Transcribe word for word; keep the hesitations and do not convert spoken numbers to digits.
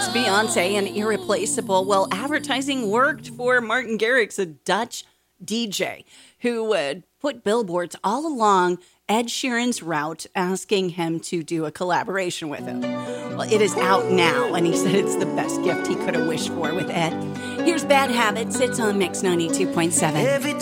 Beyonce and Irreplaceable. Well, advertising worked for Martin Garrix, a Dutch D J who would put billboards all along Ed Sheeran's route asking him to do a collaboration with him. Well, it is out now, and he said it's the best gift he could have wished for with Ed. Here's Bad Habits. It's on Mix ninety-two point seven.